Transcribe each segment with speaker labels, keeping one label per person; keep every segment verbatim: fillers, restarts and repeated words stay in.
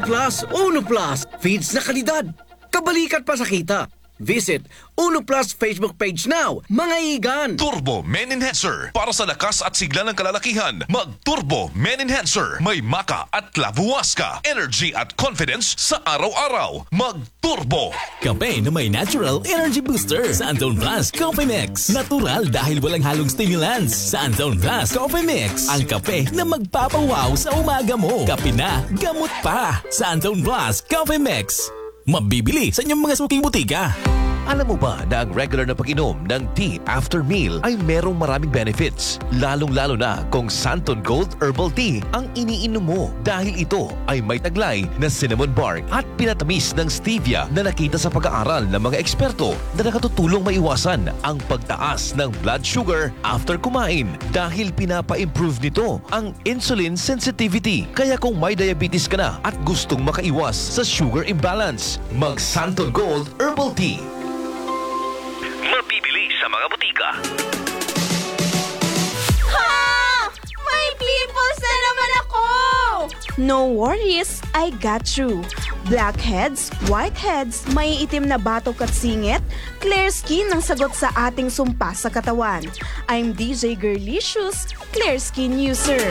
Speaker 1: Plus, Uno Plus. Feeds na kalidad. Kabalikat pa sa kita. Visit Uno Plus Facebook page now, mga igan.
Speaker 2: Turbo Men Enhancer. Para sa lakas at sigla ng kalalakihan, mag-Turbo Men Enhancer. May maka at lavuwaska. Energy at confidence sa araw-araw. Mag-Turbo.
Speaker 3: Kape na may natural energy booster. Santon Plus Coffee Mix. Natural dahil walang halong stimulants. Santon Plus Coffee Mix. Ang kape na magpapawaw sa umaga mo. Kape na, gamot pa. Santon Plus Coffee Mix. Mabibili sa inyong mga suking butika.
Speaker 4: Alam mo ba na ang regular na pag-inom ng tea after meal ay merong maraming benefits? Lalong-lalo na kung Santon Gold Herbal Tea ang iniinom mo dahil ito ay may taglay na cinnamon bark at pinatamis ng stevia na nakita sa pag-aaral ng mga eksperto na nakatutulong maiwasan ang pagtaas ng blood sugar after kumain dahil pinapa-improve nito ang insulin sensitivity. Kaya kung may diabetes ka na at gustong makaiwas sa sugar imbalance, mag Santon Gold Herbal Tea. Mabibili sa mga butika.
Speaker 5: Ha! May pimples na naman ako! No worries, I got you. Blackheads, whiteheads, may itim na batok at singit, clear skin ang sagot sa ating sumpa sa katawan. I'm D J Girlicious, clear skin user.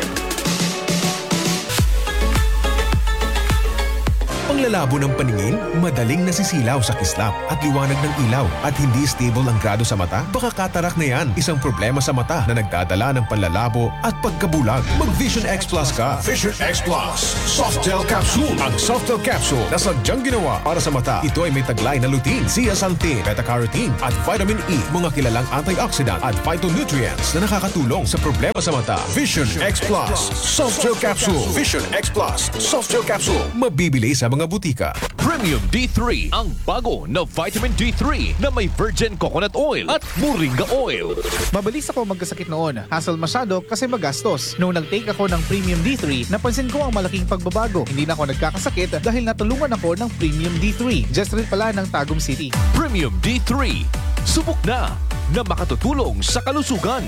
Speaker 6: Panglalabo ng paningin, madaling nasisilaw sa kislap at liwanag ng ilaw at hindi stable ang grado sa mata? Baka katarak na yan, isang problema sa mata na nagdadala ng panlalabo at pagkabulag. Mag Vision X Plus ka. Vision X Plus Soft Gel Capsule. Ang Soft Gel Capsule na sadyang ginawa para sa mata. Ito ay may taglay na lutein, zeaxanthin, beta-carotene at vitamin E, mga kilalang antioxidant at phytonutrients na nakakatulong sa problema sa mata. Vision X Plus Soft Gel Capsule. Vision X Plus Soft Gel Capsule. Mabibili sa mga butika.
Speaker 4: Premium D three, ang bago na vitamin D three na may virgin coconut oil at moringa oil.
Speaker 7: Mabilis ako magkasakit noon. Hassle masyado kasi magastos. Nung nag-take ako ng Premium D three, napansin ko ang malaking pagbabago. Hindi na ako nagkakasakit dahil natulungan ako ng Premium D three. Just rin pala ng Tagum City.
Speaker 4: Premium D three. Subok na na makatutulong sa kalusugan.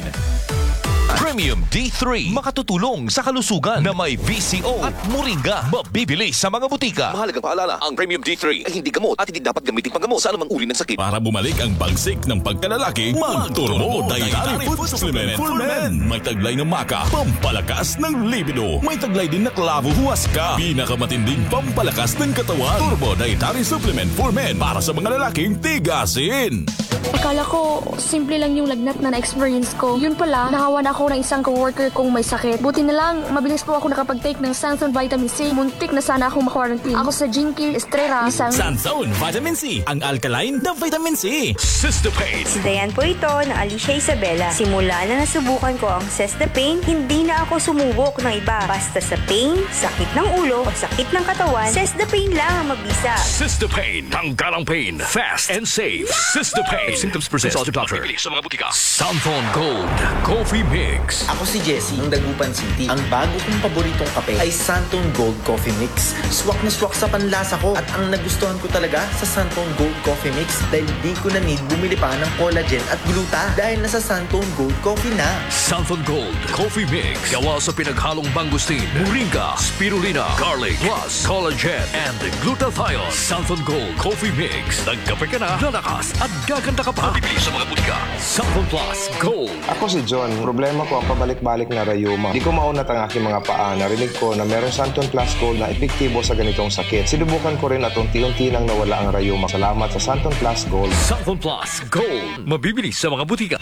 Speaker 4: Premium D three, makatutulong sa kalusugan na may V C O at moringa. Mabibili sa mga butika. Mahalagang paalala, ang Premium D three ay hindi gamot at hindi dapat gamitin panggamot sa anumang uri ng sakit.
Speaker 3: Para bumalik ang bagsik ng pagkalalaki, mag-Turbo Dietary Food Supplement for Men. May taglay ng maka, pampalakas ng libido. May taglay din na klavo huwaska, pinakamatinding pampalakas ng katawan. Turbo Dietary Supplement for Men para sa mga lalaking tigasin.
Speaker 8: Akala ko, simple lang yung lagnat na na-experience ko. Yun pala, nahawan ako ng isang co-worker kong may sakit. Buti na lang, mabilis po ako nakapag-take ng Santon Vitamin C. Muntik na sana akong makwarantine. Ako sa Jinky Estrella, isang...
Speaker 3: Santon Vitamin C, ang alkaline na vitamin C.
Speaker 2: Cystapane.
Speaker 9: Si Dayan po ito na Alicia Isabela. Simula na nasubukan ko ang Cystapane, hindi na ako sumubok ng iba. Basta sa pain, sakit ng ulo, o sakit ng katawan, Cystapane lang ang mabisa.
Speaker 2: Cystapane. Tanggal ang pain. Fast and safe. Cystapane. If symptoms persist, consult your doctor. Mabibili sa mga butika. Santon Gold Coffee Mix.
Speaker 10: Ako si Jesse ng Dagupan City. Ang bago kong paboritong kape ay Santon Gold Coffee Mix. Swak na swak sa panlasa ko at ang nagustuhan ko talaga sa Santon Gold Coffee Mix dahil di ko na need bumili pa ng collagen at gluta dahil nasa Santon Gold Coffee na.
Speaker 2: Santon Gold Coffee Mix. Gawa sa pinaghalong mangustin, moringa, spirulina, garlic, plus collagen and glutathione. Santon Gold Coffee Mix. Nagkape ka na, lalakas at gaganda ka pa. Bibili sa mga butika. Santon Plus Gold.
Speaker 11: Ako si John. Problema ko ang pabalik-balik na rayuma. Di ko maunat ang aking mga paa. Narinig ko na meron Santon Plus Gold na epektibo sa ganitong sakit. Sinubukan ko rin at unti-unti nang nawala ang rayuma. Salamat sa Santon Plus Gold.
Speaker 2: Santon Plus Gold. Mabibili sa mga butika.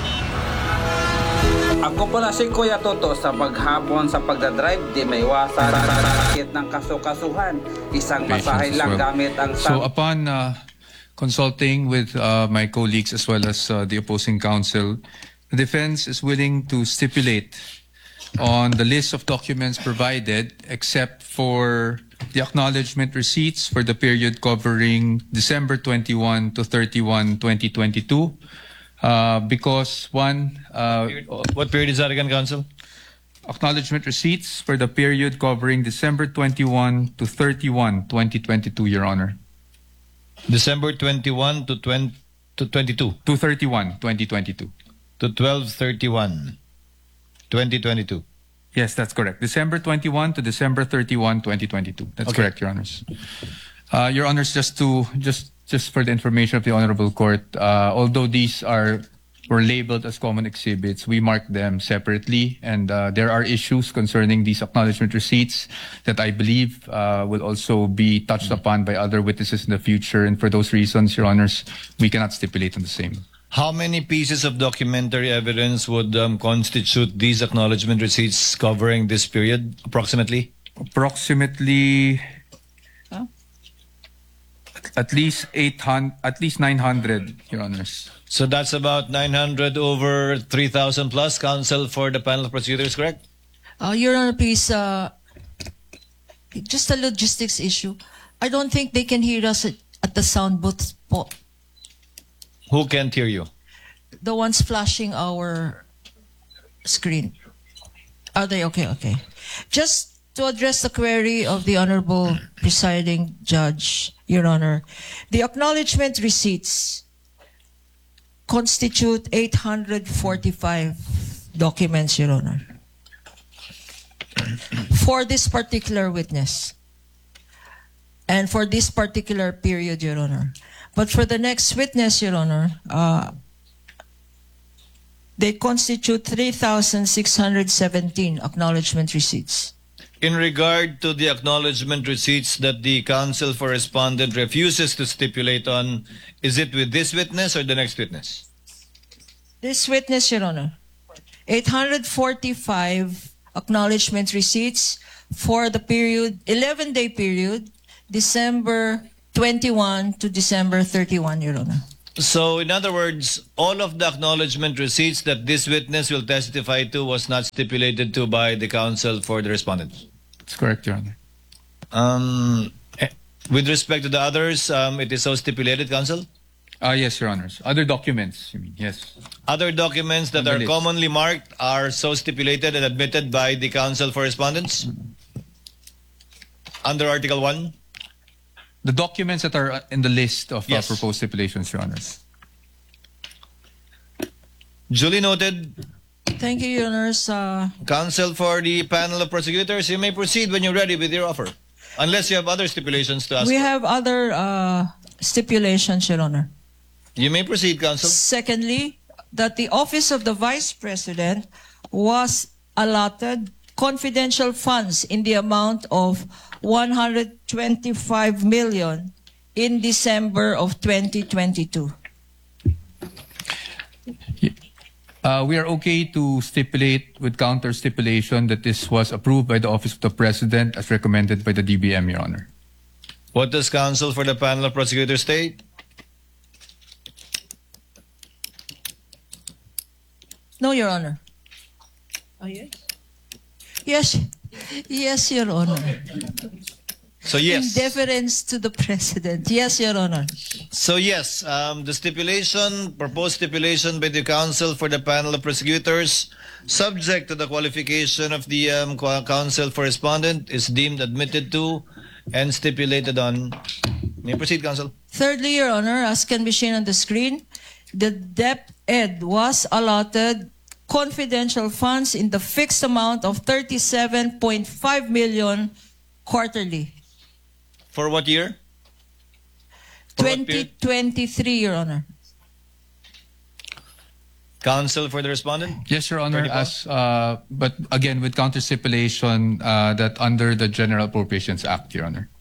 Speaker 12: Ako pala si Kuya Toto. Sa paghapon sa pagdadrive, di may iwasan sa sakit ng kasukasuhan. Isang masahe lang well. Gamit ang...
Speaker 13: So upon uh, consulting with uh, my colleagues as well as uh, the opposing counsel, the defense is willing to stipulate on the list of documents provided except for the acknowledgement receipts for the period covering December twenty-first to thirty-first, twenty twenty-two. Uh, because one... Uh,
Speaker 14: what period is that again, Counsel?
Speaker 13: Acknowledgement receipts for the period covering December twenty-first to thirty-first, twenty twenty-two, Your Honor.
Speaker 14: December twenty-first to twenty to twenty-two.
Speaker 13: To thirty-first, twenty twenty-two.
Speaker 14: To twelve thirty-one, twenty twenty-two.
Speaker 13: Yes, that's correct. December twenty-first to December thirty-first, twenty twenty-two. That's
Speaker 14: Okay.
Speaker 13: correct, Your Honors. Uh, Your Honors, just to just just for the information of the Honorable Court, uh, although these are were labeled as common exhibits, we marked them separately, and uh, there are issues concerning these acknowledgement receipts that I believe uh, will also be touched upon by other witnesses in the future, and for those reasons, Your Honors, we cannot stipulate on the same.
Speaker 14: How many pieces of documentary evidence would um, constitute these acknowledgement receipts covering this period, approximately?
Speaker 13: Approximately at least eight hundred, at least nine hundred, Your Honors.
Speaker 14: So that's about nine hundred over three thousand plus. Counsel for the panel of prosecutors, correct?
Speaker 15: Uh, Your Honor, please, uh, just a logistics issue. I don't think they can hear us at, at the sound booth po.
Speaker 14: Who can't hear you?
Speaker 15: The ones flashing our screen. Are they okay? Okay. Just to address the query of the Honorable Presiding Judge, Your Honor, the acknowledgement receipts constitute eight hundred forty-five documents, Your Honor, for this particular witness and for this particular period, Your Honor. But for the next witness, Your Honor, uh, they constitute three thousand six hundred seventeen acknowledgement receipts.
Speaker 14: In regard to the acknowledgement receipts that the counsel for respondent refuses to stipulate on, is it with this witness or the next witness?
Speaker 15: This witness, Your Honor, eight hundred forty-five acknowledgement receipts for the period, eleven-day period, December twenty-first to December thirty-first, Your Honor.
Speaker 14: So, in other words, all of the acknowledgement receipts that this witness will testify to was not stipulated to by the counsel for the respondent.
Speaker 13: That's correct, Your Honor.
Speaker 14: Um, eh, with respect to the others, um, it is so stipulated, counsel?
Speaker 13: Uh, yes, Your Honors. Other documents, you mean, yes.
Speaker 14: Other documents that
Speaker 13: On the
Speaker 14: are
Speaker 13: list.
Speaker 14: commonly marked are so stipulated and admitted by the counsel for respondents? Under Article one?
Speaker 13: The documents that are in the list of
Speaker 14: Yes.
Speaker 13: uh, proposed stipulations, Your Honors.
Speaker 14: Duly noted.
Speaker 15: Thank you, Your Honors. Uh,
Speaker 14: Counsel for the panel of prosecutors, you may proceed when you're ready with your offer. Unless you have other stipulations to ask
Speaker 15: we
Speaker 14: for.
Speaker 15: have other uh, stipulations, Your Honor.
Speaker 14: You may proceed, counsel.
Speaker 15: Secondly, that the office of the Vice President was allotted confidential funds in the amount of one hundred twenty-five million in December of twenty twenty-two.
Speaker 13: Uh, we are okay to stipulate with counter stipulation that this was approved by the Office of the President as recommended by the D B M, Your Honor.
Speaker 14: What does counsel for the panel of prosecutors state?
Speaker 15: No, Your Honor. Oh, yes? Yes. Yes, Your Honor.
Speaker 14: So yes.
Speaker 15: In deference to the President. Yes, Your Honor.
Speaker 14: So yes, um, the stipulation, proposed stipulation by the counsel for the panel of prosecutors, subject to the qualification of the um, co- counsel for respondent, is deemed admitted to and stipulated on. May proceed, counsel.
Speaker 15: Thirdly, Your Honor, as can be seen on the screen, the DepEd was allotted confidential funds in the fixed amount of thirty-seven point five million quarterly.
Speaker 14: For what year? For what
Speaker 15: twenty
Speaker 14: period?
Speaker 15: twenty-three, Your Honor.
Speaker 14: Counsel for the respondent?
Speaker 13: Yes, Your Honor.
Speaker 14: thirty-four?
Speaker 13: As uh, but again with counter stipulation uh, that under the General Appropriations Act, Your Honor.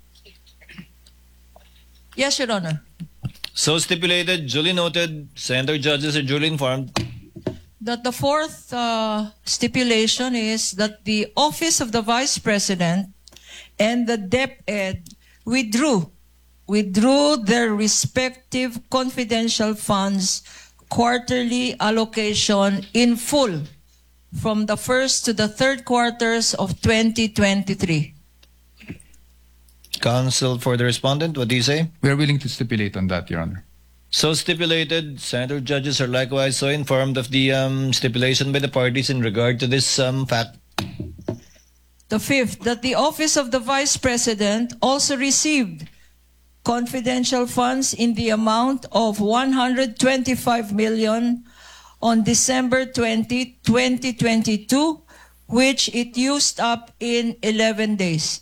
Speaker 15: Yes, Your Honor.
Speaker 14: So stipulated, duly noted, Senator judges are duly informed.
Speaker 15: That the fourth uh, stipulation is that the Office of the Vice President and the DepEd withdrew, withdrew their respective confidential funds quarterly allocation in full from the first to the third quarters of twenty twenty-three.
Speaker 14: Counsel for the respondent, what do you say?
Speaker 13: We are willing to stipulate on that, Your Honor.
Speaker 14: So stipulated, Senator judges are likewise so informed of the um, stipulation by the parties in regard to this um, fact.
Speaker 15: The fifth, that the Office of the Vice President also received confidential funds in the amount of one hundred twenty-five million on December twentieth, twenty twenty-two, which it used up in eleven days.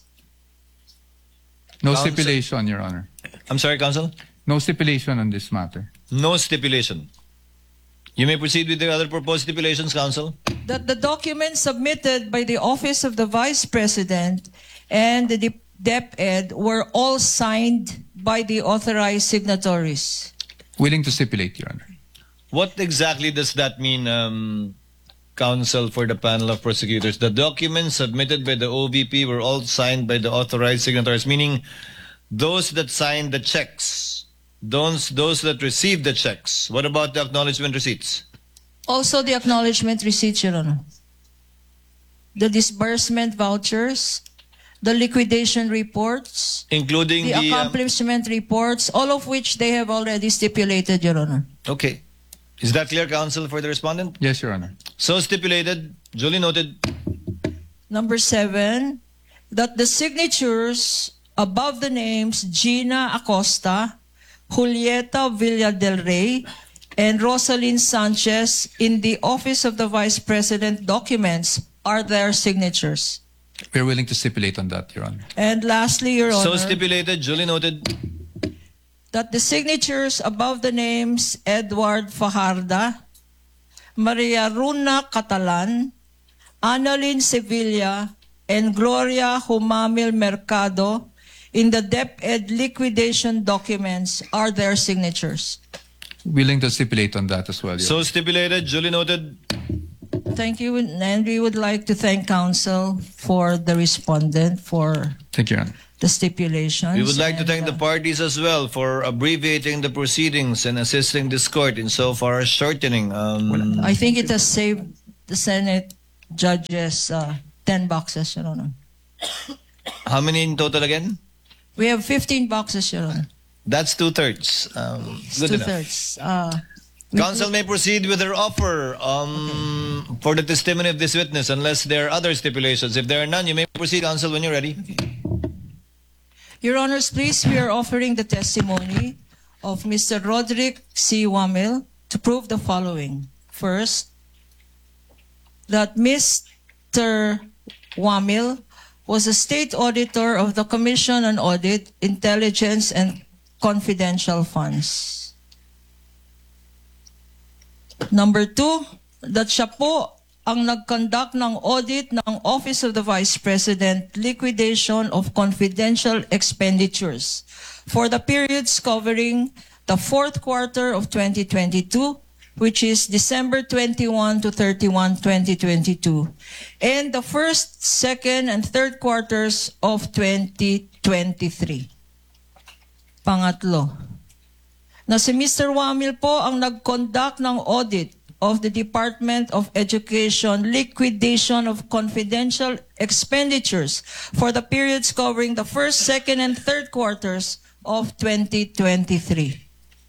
Speaker 13: No
Speaker 14: Counsel-
Speaker 13: stipulation, Your Honor.
Speaker 14: I'm sorry, Counsel?
Speaker 13: No stipulation on this matter.
Speaker 14: No stipulation. You may proceed with the other proposed stipulations, Counsel.
Speaker 15: That the documents submitted by the Office of the Vice President and the D- DepEd were all signed by the authorized signatories.
Speaker 13: Willing to stipulate, Your Honor.
Speaker 14: What exactly does that mean, um, Counsel for the panel of prosecutors? The documents submitted by the O V P were all signed by the authorized signatories, meaning those that signed the checks, those, those that received the checks. What about the acknowledgement receipts?
Speaker 15: Also the acknowledgement receipts, Your Honor. The disbursement vouchers, the liquidation reports,
Speaker 14: Including
Speaker 15: the,
Speaker 14: the... um,
Speaker 15: accomplishment reports, all of which they have already stipulated, Your Honor.
Speaker 14: okay. Is that clear, Counsel, for the respondent?
Speaker 13: Yes, Your Honor.
Speaker 14: So stipulated, duly noted.
Speaker 15: Number seven, that the signatures above the names Gina Acosta, Julieta Villa del Rey, and Rosalyn Sanchez in the Office of the Vice President documents are their signatures.
Speaker 13: We're willing to stipulate on that, Your Honor.
Speaker 15: And lastly, Your Honor,
Speaker 14: So stipulated, duly noted.
Speaker 15: that the signatures above the names Edward Fajarda, Maria Runa Catalan, Annalyn Sevilla, and Gloria Humamil Mercado in the DepEd liquidation documents are their signatures.
Speaker 13: Willing to stipulate on that as well, Your
Speaker 14: So
Speaker 13: Honor.
Speaker 14: stipulated, duly noted.
Speaker 15: Thank you, and we would like to thank counsel for the respondent for
Speaker 13: Thank you, Your Honor.
Speaker 15: the stipulations.
Speaker 14: We would like to
Speaker 15: and,
Speaker 14: thank the
Speaker 15: uh,
Speaker 14: parties as well for abbreviating the proceedings and assisting this court in so far as shortening. Um,
Speaker 15: I think it has saved the Senate judges uh, ten boxes, Your Honor.
Speaker 14: how many in total again?
Speaker 15: We have fifteen boxes, Your Honor.
Speaker 14: That's two-thirds. Um, good
Speaker 15: Two
Speaker 14: enough.
Speaker 15: thirds. Uh, we-
Speaker 14: Counsel may proceed with their offer um, for the testimony of this witness unless there are other stipulations. If there are none, you may proceed, Counsel, when you're ready.
Speaker 15: Your Honors, please, we are offering the testimony of Mister Roderick C. Wamil to prove the following. First, that Mister Wamil was a state auditor of the Commission on Audit, Intelligence, and Confidential Funds. Number two, that siya po ang nag-conduct ng audit ng Office of the Vice President, liquidation of confidential expenditures for the periods covering the fourth quarter of twenty twenty-two, which is December twenty-first to thirty-first, twenty twenty-two, and the first, second, and third quarters of twenty twenty-three. Pangatlo, na si Mister Wamil po ang nag-conduct ng audit of the Department of Education liquidation of confidential expenditures for the periods covering the first, second, and third quarters of twenty twenty-three.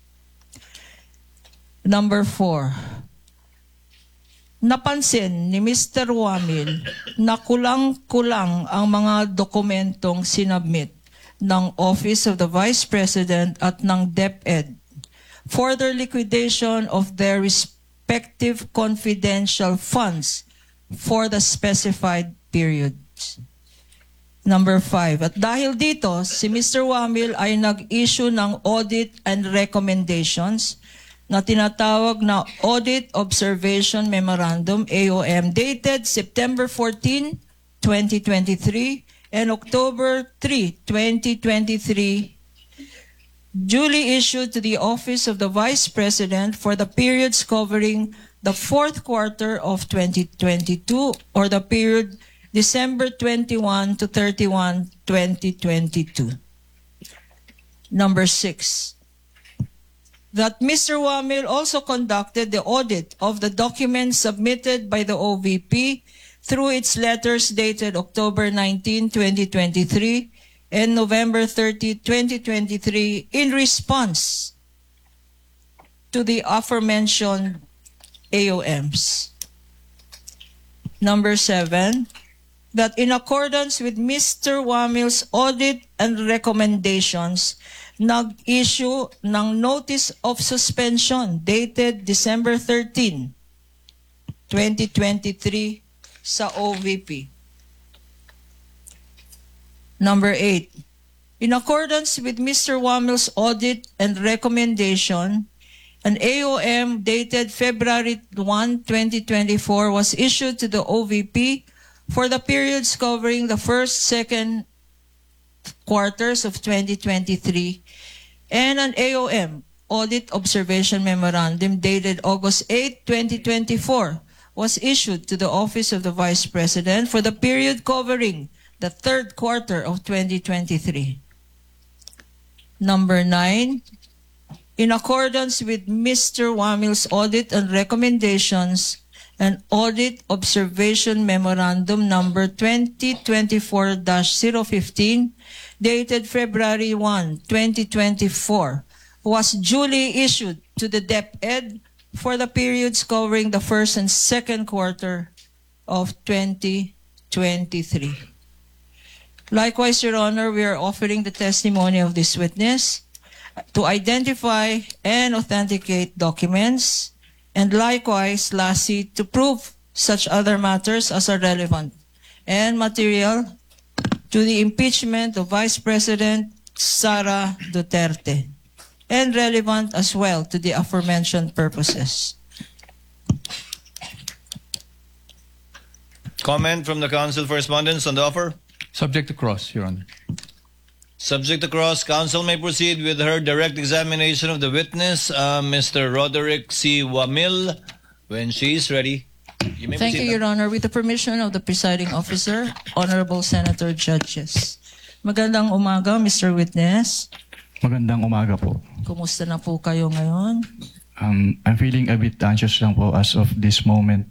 Speaker 15: Number four, napansin ni Mister Wamil na kulang-kulang ang mga dokumentong sinabmit ng Office of the Vice President at ng DepEd for their liquidation of their respective confidential funds for the specified periods. Number five, at dahil dito, si Mister Wamil ay nag-issue ng audit and recommendations na tinatawag na Audit Observation Memorandum, A O M, dated September fourteenth, twenty twenty-three and October third, twenty twenty-three, duly issued to the Office of the Vice President for the periods covering the fourth quarter of twenty twenty-two or the period December twenty-first to thirty-first, twenty twenty-two. Number six, that Mister Wamil also conducted the audit of the documents submitted by the O V P through its letters dated October nineteenth, twenty twenty-three and November thirtieth, twenty twenty-three in response to the aforementioned A O Ms. Number seven, that in accordance with Mister Wamil's audit and recommendations, nag-issue ng Notice of Suspension dated December thirteenth, twenty twenty-three sa O V P. Number eight, in accordance with Mister Wamil's audit and recommendation, an A O M dated February first, twenty twenty-four was issued to the O V P for the periods covering the first, second quarters of twenty twenty-three, and an A O M Audit Observation Memorandum dated August eighth, twenty twenty-four was issued to the Office of the Vice President for the period covering the third quarter of twenty twenty-three. Number nine, in accordance with Mister Wamil's audit and recommendations, an Audit Observation Memorandum number twenty twenty-four dash zero fifteen dated February first, twenty twenty-four was duly issued to the DepEd for the periods covering the first and second quarter of twenty twenty-three. Likewise, Your Honor, we are offering the testimony of this witness to identify and authenticate documents, and likewise, lastly, to prove such other matters as are relevant and material to the impeachment of Vice President Sara Duterte, and relevant as well to the aforementioned purposes.
Speaker 14: Comment from the counsel for respondents on the offer?
Speaker 13: Subject to cross, Your Honor.
Speaker 14: Subject to cross, counsel may proceed with her direct examination of the witness, uh, Mister Roderick C. Wamil, when she is ready. You may
Speaker 15: Thank you,
Speaker 14: proceed,
Speaker 15: Your Honor. With the permission of the presiding officer, Honorable Senator Judges. Magandang umaga, Mister Witness.
Speaker 16: Magandang umaga po.
Speaker 15: Kumusta na po kayo ngayon?
Speaker 16: Um, I'm feeling a bit anxious lang po as of this moment.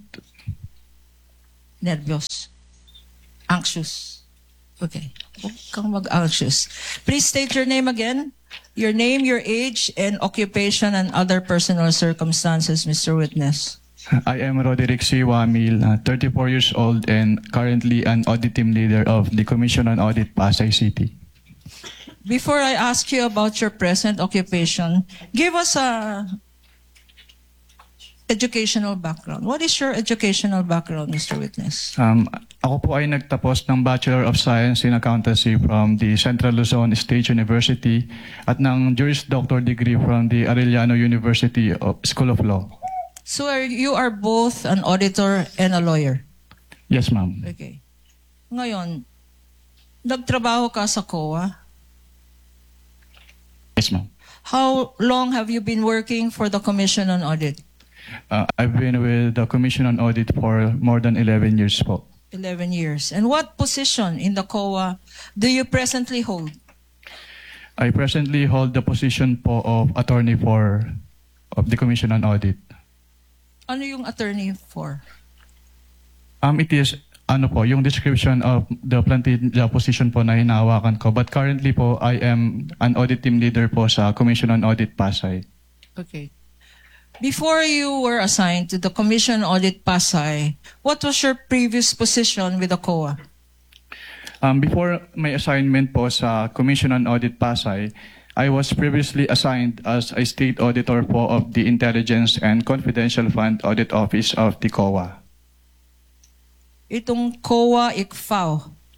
Speaker 15: Nervyos. Anxious. Okay. Huwag kang mag-anxious. Please state your name again. Your name, your age, and occupation and other personal circumstances, Mister Witness.
Speaker 16: I am Roderick C. Wamil, uh, thirty-four years old and currently an audit team leader of the Commission on Audit Pasay City.
Speaker 15: Before I ask you about your present occupation, give us a educational background. What is your educational background, Mister Witness?
Speaker 16: Um, ako po ay nagtapos ng Bachelor of Science in Accountancy from the Central Luzon State University at ng Juris Doctor degree from the Arellano University of School of Law.
Speaker 15: So are, you are both an auditor and a lawyer?
Speaker 16: Yes, ma'am.
Speaker 15: Okay. Ngayon, nagtrabaho ka sa C O A?
Speaker 16: Yes, ma'am.
Speaker 15: How long have you been working for the Commission on Audit?
Speaker 16: Uh, I've been with the Commission on Audit for more than eleven years po.
Speaker 15: eleven years. And what position in the C O A do you presently hold?
Speaker 16: I presently hold the position po of attorney for of the Commission on Audit.
Speaker 15: Ano yung attorney for?
Speaker 16: Um, it is ano po, yung description of the planted the position po na hinahawakan ko. But currently po, I am an audit team leader po sa Commission on Audit Pasay.
Speaker 15: Okay. Before you were assigned to the Commission on Audit Pasay, what was your previous position with the C O A?
Speaker 16: Um, before my assignment po sa Commission on Audit Pasay, I was previously assigned as a state auditor po of the Intelligence and Confidential Fund Audit Office of the C O A.
Speaker 15: Itong C O A I C F A O,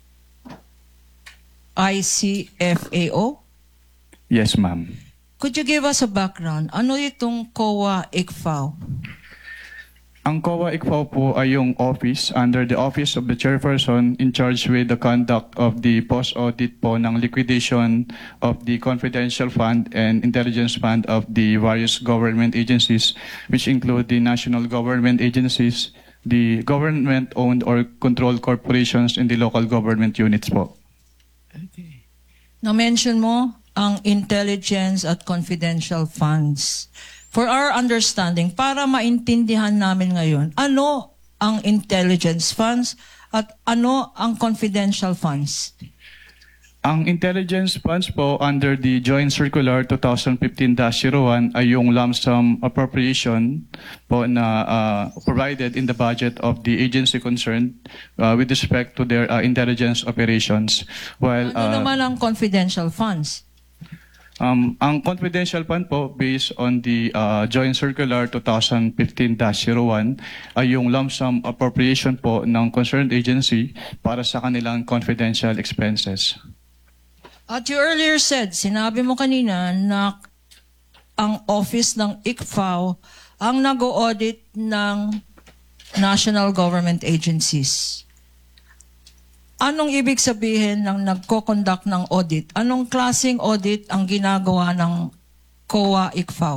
Speaker 15: I C F A O?
Speaker 16: Yes, ma'am.
Speaker 15: Could you give us a background? Ano itong C O A I C F A O?
Speaker 16: Ang C O A I C F A O po ay yung office under the office of the chairperson in charge with the conduct of the post-audit po ng liquidation of the confidential fund and intelligence fund of the various government agencies, which include the national government agencies, the government-owned or controlled corporations, and the local government units po.
Speaker 15: Okay. Na-mention mo ang intelligence at confidential funds. For our understanding, para maintindihan namin ngayon, ano ang intelligence funds at ano ang confidential funds?
Speaker 16: Ang intelligence funds po under the Joint Circular twenty fifteen dash zero one ay yung lump sum appropriation po na uh, provided in the budget of the agency concerned uh, with respect to their uh, intelligence operations. While
Speaker 15: Ano
Speaker 16: uh,
Speaker 15: naman ang confidential funds?
Speaker 16: Um, ang confidential fund po based on the uh, Joint Circular twenty fifteen dash zero one ay yung lump sum appropriation po ng concerned agency para sa kanilang confidential expenses.
Speaker 15: At you earlier said, sinabi mo kanina na ang office ng I C F A O ang nag-audit ng national government agencies. Anong ibig sabihin ng nagko-conduct ng audit? Anong klaseng audit ang ginagawa ng C O A I C F A O?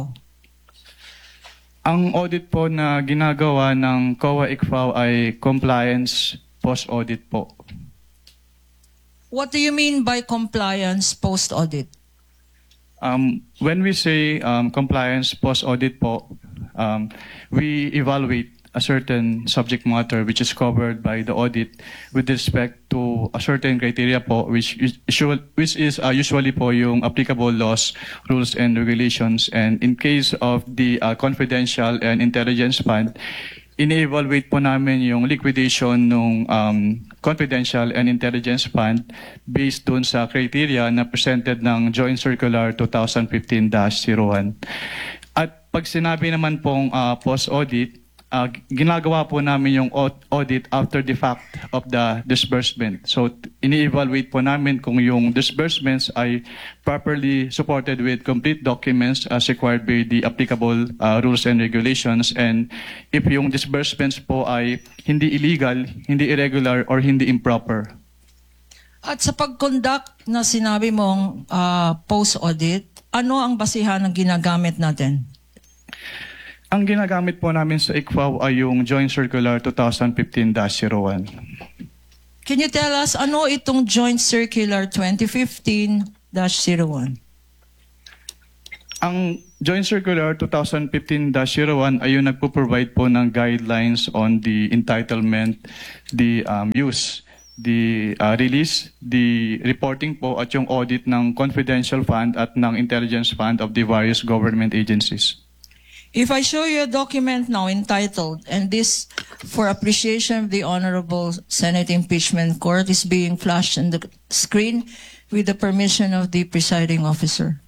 Speaker 16: Ang audit po na ginagawa ng C O A I C F A O ay compliance post-audit po.
Speaker 15: What do you mean by compliance post-audit?
Speaker 16: Um, when we say um, compliance post-audit po, um, we evaluate a certain subject matter which is covered by the audit with respect to a certain criteria po which is, which is uh, usually po yung applicable laws, rules, and regulations. And in case of the uh, confidential and intelligence fund, ini-evaluate po namin yung liquidation ng um, confidential and intelligence fund based dun sa criteria na presented ng Joint Circular twenty fifteen dash zero one. At pag sinabi naman pong uh, post-audit, Uh, ginagawa po namin yung audit after the fact of the disbursement. So, ini-evaluate po namin kung yung disbursements ay properly supported with complete documents as required by the applicable uh, rules and regulations. And if yung disbursements po ay hindi illegal, hindi irregular, or hindi improper.
Speaker 15: At sa pag-conduct na sinabi mong uh, post-audit, ano ang basihan ng ginagamit natin?
Speaker 16: Ang ginagamit po namin sa I C F A O ay yung Joint Circular twenty fifteen dash zero one.
Speaker 15: Can you tell us ano itong Joint Circular twenty fifteen dash zero one?
Speaker 16: Ang Joint Circular twenty fifteen dash zero one ay yung nagpo-provide po ng guidelines on the entitlement, the um, use, the uh, release, the reporting po at yung audit ng confidential fund at ng intelligence fund of the various government agencies.
Speaker 15: If I show you a document now entitled, and this for appreciation of the Honorable Senate Impeachment Court is being flashed on the screen with the permission of the presiding officer.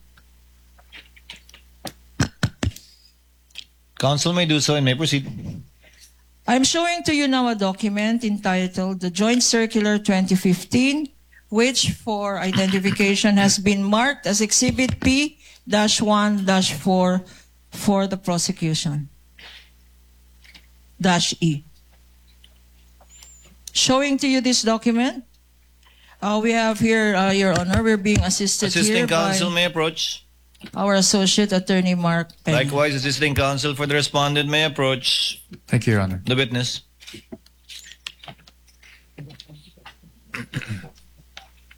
Speaker 14: Council may do so and may proceed.
Speaker 15: I'm showing to you now a document entitled the Joint Circular twenty fifteen, which for identification has been marked as Exhibit P one four for the prosecution. Dash E. Showing to you this document, uh, we have here, uh, Your Honor, we're being assisted
Speaker 14: Assisting
Speaker 15: here
Speaker 14: counsel
Speaker 15: by
Speaker 14: may approach.
Speaker 15: our Associate Attorney Mark Penny.
Speaker 14: Likewise, assisting counsel for the respondent may approach.
Speaker 13: Thank you, Your Honor.
Speaker 14: The witness.